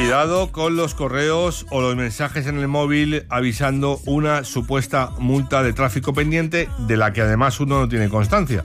Cuidado con los correos o los mensajes en el móvil avisando una supuesta multa de tráfico pendiente de la que además uno no tiene constancia.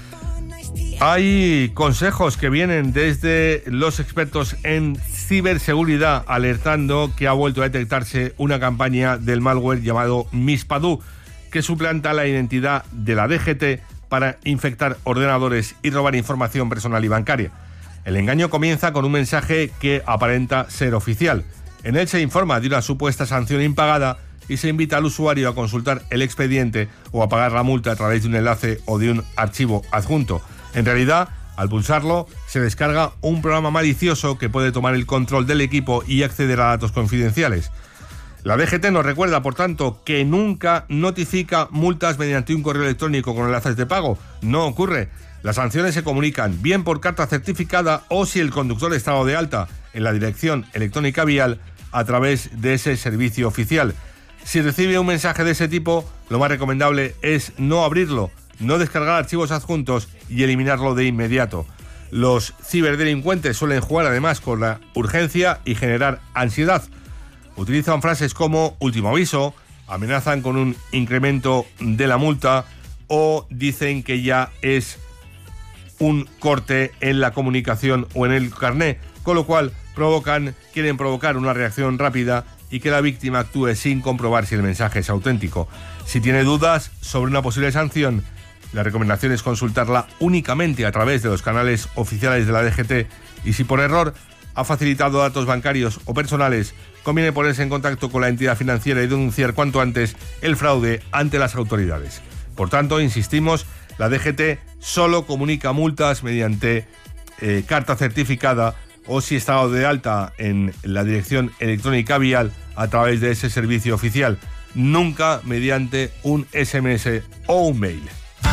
Hay consejos que vienen desde los expertos en ciberseguridad alertando que ha vuelto a detectarse una campaña del malware llamado Mispadoo que suplanta la identidad de la DGT para infectar ordenadores y robar información personal y bancaria. El engaño comienza con un mensaje que aparenta ser oficial. En él se informa de una supuesta sanción impagada y se invita al usuario a consultar el expediente o a pagar la multa a través de un enlace o de un archivo adjunto. En realidad, al pulsarlo, se descarga un programa malicioso que puede tomar el control del equipo y acceder a datos confidenciales. La DGT nos recuerda, por tanto, que nunca notifica multas mediante un correo electrónico con enlaces de pago. No ocurre. Las sanciones se comunican bien por carta certificada o si el conductor está dado de alta en la dirección electrónica vial a través de ese servicio oficial. Si recibe un mensaje de ese tipo, lo más recomendable es no abrirlo, no descargar archivos adjuntos y eliminarlo de inmediato. Los ciberdelincuentes suelen jugar además con la urgencia y generar ansiedad. Utilizan frases como último aviso, amenazan con un incremento de la multa o dicen que ya es un corte en la comunicación o en el carné, con lo cual quieren provocar una reacción rápida y que la víctima actúe sin comprobar si el mensaje es auténtico. Si tiene dudas sobre una posible sanción, la recomendación es consultarla únicamente a través de los canales oficiales de la DGT y si por error ha facilitado datos bancarios o personales, conviene ponerse en contacto con la entidad financiera y denunciar cuanto antes el fraude ante las autoridades. Por tanto, insistimos, la DGT solo comunica multas mediante carta certificada o si está dado de alta en la dirección electrónica vial a través de ese servicio oficial, nunca mediante un SMS o un mail.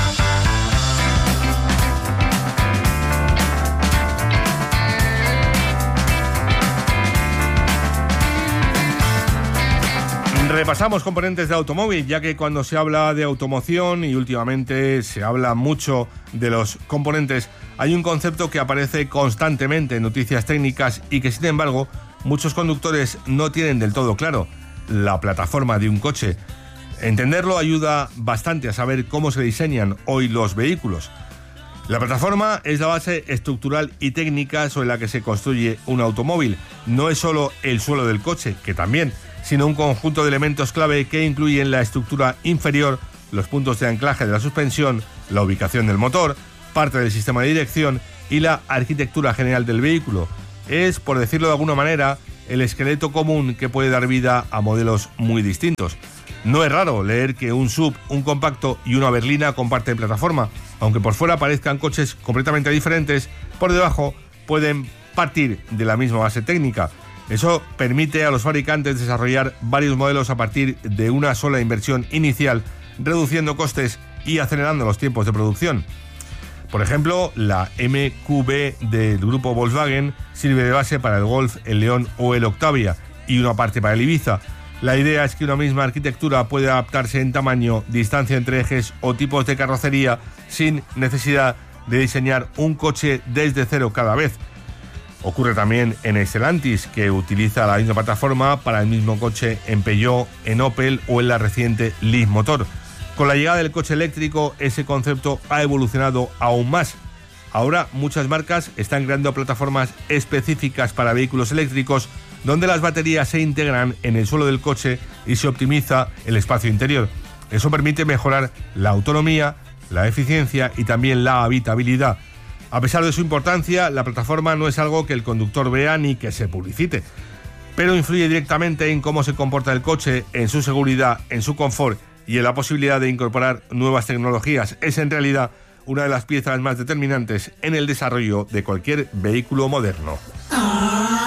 Repasamos componentes de automóvil, ya que cuando se habla de automoción y últimamente se habla mucho de los componentes, hay un concepto que aparece constantemente en noticias técnicas y que sin embargo muchos conductores no tienen del todo claro: la plataforma de un coche. Entenderlo ayuda bastante a saber cómo se diseñan hoy los vehículos. La plataforma es la base estructural y técnica sobre la que se construye un automóvil. No es solo el suelo del coche, que también, sino un conjunto de elementos clave que incluyen la estructura inferior, los puntos de anclaje de la suspensión, la ubicación del motor, parte del sistema de dirección y la arquitectura general del vehículo. Es, por decirlo de alguna manera, el esqueleto común que puede dar vida a modelos muy distintos. No es raro leer que un SUV, un compacto y una berlina comparten plataforma. Aunque por fuera parezcan coches completamente diferentes, por debajo pueden partir de la misma base técnica. Eso permite a los fabricantes desarrollar varios modelos a partir de una sola inversión inicial, reduciendo costes y acelerando los tiempos de producción. Por ejemplo, la MQB del grupo Volkswagen sirve de base para el Golf, el León o el Octavia y una parte para el Ibiza. La idea es que una misma arquitectura puede adaptarse en tamaño, distancia entre ejes o tipos de carrocería sin necesidad de diseñar un coche desde cero cada vez. Ocurre también en Stellantis, que utiliza la misma plataforma para el mismo coche en Peugeot, en Opel o en la reciente Leapmotor. Con la llegada del coche eléctrico, ese concepto ha evolucionado aún más. Ahora muchas marcas están creando plataformas específicas para vehículos eléctricos, donde las baterías se integran en el suelo del coche y se optimiza el espacio interior. Eso permite mejorar la autonomía, la eficiencia y también la habitabilidad. A pesar de su importancia, la plataforma no es algo que el conductor vea ni que se publicite, pero influye directamente en cómo se comporta el coche, en su seguridad, en su confort y en la posibilidad de incorporar nuevas tecnologías. Es en realidad una de las piezas más determinantes en el desarrollo de cualquier vehículo moderno.